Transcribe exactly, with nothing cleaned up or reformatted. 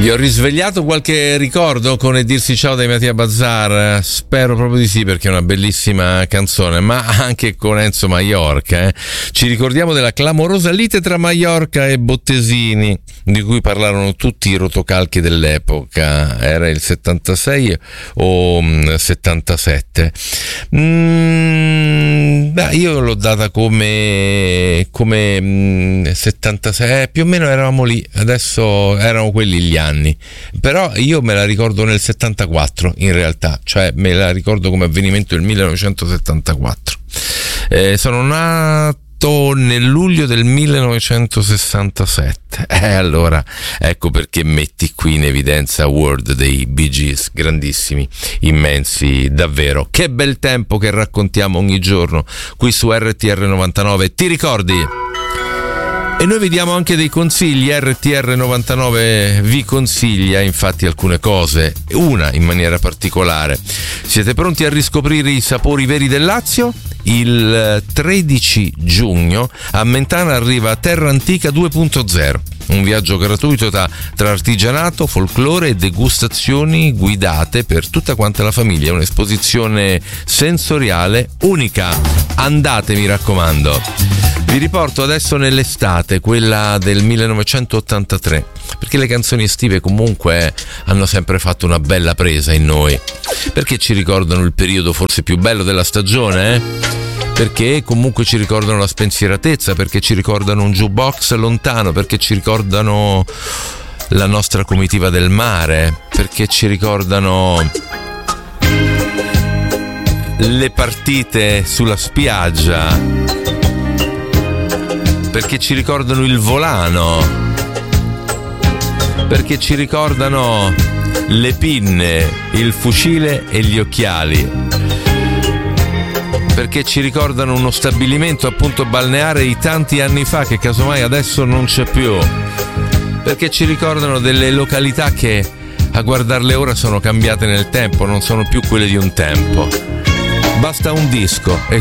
Vi ho risvegliato qualche ricordo con E dirsi ciao dai Mattia Bazzar? Spero proprio di sì, perché è una bellissima canzone, ma anche con Enzo Maiorca. Eh? Ci ricordiamo della clamorosa lite tra Maiorca e Bottesini, di cui parlarono tutti i rotocalchi dell'epoca. Era il settantasei o settantasette? Mm, beh, io l'ho data come, come mm, settantasei, eh, più o meno eravamo lì, adesso erano quelli gli anni, però io me la ricordo nel settantaquattro in realtà, cioè me la ricordo come avvenimento del millenovecentosettantaquattro. Eh, sono nato nel luglio del millenovecentosessantasette, e eh, allora ecco perché metti qui in evidenza World dei Bee Gees, grandissimi, immensi, davvero. Che bel tempo che raccontiamo ogni giorno qui su R T R novantanove, ti ricordi? E noi vi diamo anche dei consigli. R T R novantanove vi consiglia infatti alcune cose, una in maniera particolare. Siete pronti a riscoprire i sapori veri del Lazio? Il tredici giugno a Mentana arriva Terra Antica due punto zero, un viaggio gratuito tra, tra artigianato, folklore e degustazioni guidate per tutta quanta la famiglia, un'esposizione sensoriale unica. Andate, mi raccomando. Vi riporto adesso nell'estate, quella del millenovecentottantatré, perché le canzoni estive comunque hanno sempre fatto una bella presa in noi, perché ci ricordano il periodo forse più bello della stagione, eh? Perché comunque ci ricordano la spensieratezza, perché ci ricordano un jukebox lontano, perché ci ricordano la nostra comitiva del mare, perché ci ricordano le partite sulla spiaggia, perché ci ricordano il volano, perché ci ricordano le pinne, il fucile e gli occhiali, perché ci ricordano uno stabilimento appunto balneare di tanti anni fa che casomai adesso non c'è più, perché ci ricordano delle località che a guardarle ora sono cambiate nel tempo, non sono più quelle di un tempo. Basta un disco e